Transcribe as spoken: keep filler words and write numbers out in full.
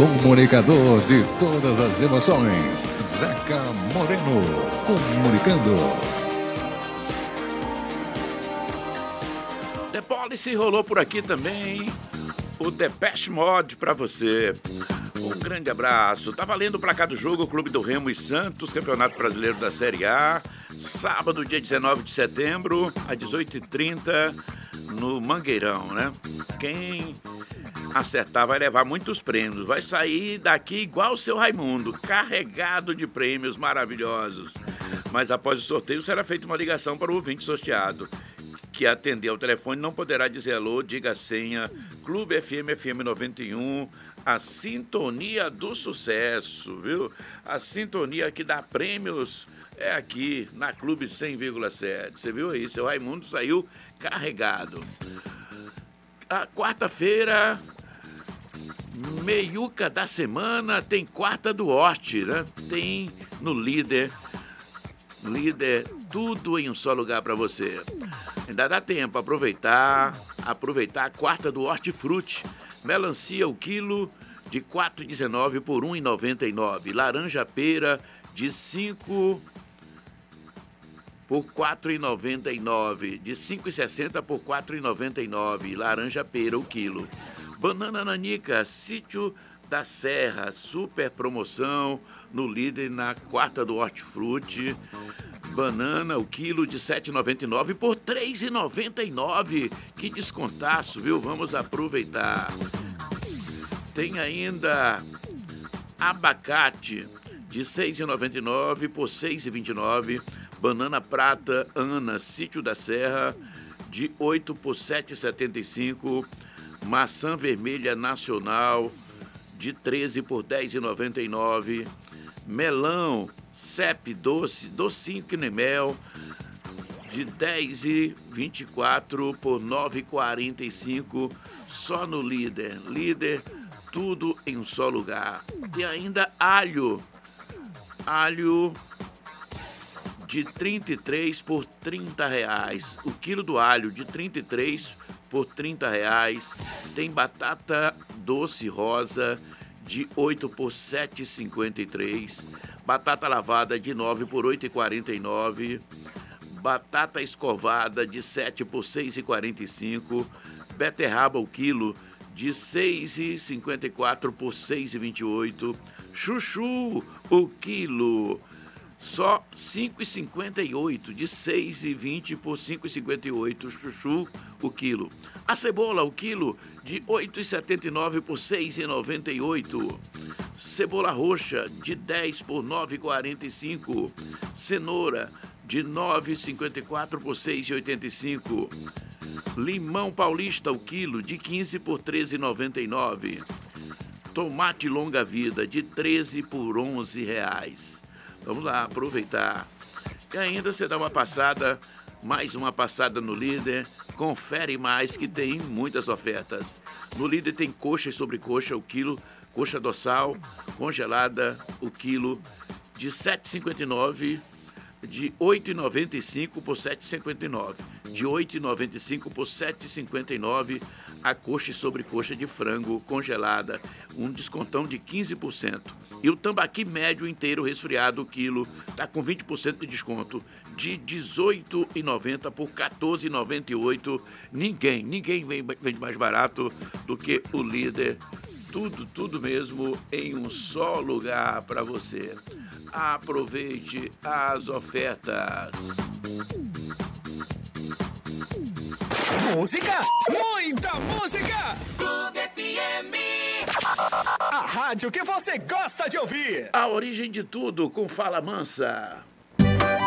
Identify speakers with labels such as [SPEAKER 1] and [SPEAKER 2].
[SPEAKER 1] comunicador de todas as emoções, Zeca Moreno, comunicando.
[SPEAKER 2] The Policy rolou por aqui também, o Depeche Mode pra você. Um grande abraço. Tá valendo o placar do jogo, Clube do Remo e Santos, Campeonato Brasileiro da Série A. Sábado, dia dezenove de setembro, às dezoito e trinta, no Mangueirão, né? Quem acertar vai levar muitos prêmios. Vai sair daqui igual o seu Raimundo, carregado de prêmios maravilhosos. Mas após o sorteio será feita uma ligação para o ouvinte sorteado, que atender ao telefone não poderá dizer alô, diga a senha, Clube F M, F M noventa e um, a sintonia do sucesso, viu? A sintonia que dá prêmios é aqui na Clube cem vírgula sete. Você viu aí? Seu Raimundo saiu carregado. A quarta-feira, meiuca da semana, tem quarta do Horte, né? Tem no Líder. Líder, tudo em um só lugar para você. Ainda dá tempo, aproveitar, aproveitar a quarta do Hortifruti. Melancia o quilo de quatro reais e dezenove centavos por um real e noventa e nove centavos. Laranja pera de cinco por quatro reais e noventa e nove centavos. De cinco reais e sessenta centavos por quatro reais e noventa e nove centavos. Laranja pera o quilo. Banana nanica, Sítio da Serra, super promoção no Líder na quarta do Hortifruti. Banana, o quilo de sete reais e noventa e nove centavos por três reais e noventa e nove centavos. Que descontaço, viu? Vamos aproveitar. Tem ainda abacate de seis reais e noventa e nove centavos por seis reais e vinte e nove centavos. Banana prata, Ana, Sítio da Serra, de oito por sete reais e setenta e cinco centavos. Maçã vermelha nacional, de treze por dez reais e noventa e nove centavos. Melão, C E P doce, docinho que nem mel, de dez reais e vinte e quatro centavos por nove reais e quarenta e cinco centavos, só no Líder. Líder, tudo em um só lugar. E ainda alho, alho de trinta e três por trinta reais. O quilo do alho de trinta e três por trinta reais. Tem batata doce rosa de oito por sete reais e cinquenta e três. Batata lavada de nove por oito reais e quarenta e nove. Batata escovada de sete por seis reais e quarenta e cinco. Beterraba o quilo de seis reais e cinquenta e quatro por seis reais e vinte e oito. Chuchu o quilo só cinco reais e cinquenta e oito, de seis reais e vinte por cinco reais e cinquenta e oito. Chuchu o quilo. A cebola o quilo de oito reais e setenta e nove por seis reais e noventa e oito. Cebola roxa de dez por nove reais e quarenta e cinco. Cenoura de nove reais e cinquenta e quatro por seis reais e oitenta e cinco. Limão paulista o quilo de quinze por treze reais e noventa e nove. Tomate longa vida de treze por onze reais. Vamos lá, aproveitar. E ainda você dá uma passada, mais uma passada no Líder. Confere mais que tem muitas ofertas. No Líder tem coxa e sobrecoxa o quilo, coxa dorsal congelada o quilo de sete reais e cinquenta e nove centavos, de oito reais e noventa e cinco centavos por sete reais e cinquenta e nove centavos. De oito reais e noventa e cinco centavos por sete reais e cinquenta e nove centavos, a coxa e sobrecoxa de frango congelada, um descontão de quinze por cento. E o tambaqui médio inteiro resfriado o quilo está com vinte por cento de desconto, de dezoito reais e noventa centavos por quatorze reais e noventa e oito centavos. Ninguém, ninguém vende mais barato do que o Líder. Tudo, tudo mesmo em um só lugar para você. Aproveite as ofertas.
[SPEAKER 3] Música, muita música. Clube F M. A rádio que você gosta de ouvir.
[SPEAKER 2] A origem de tudo com Fala Mansa.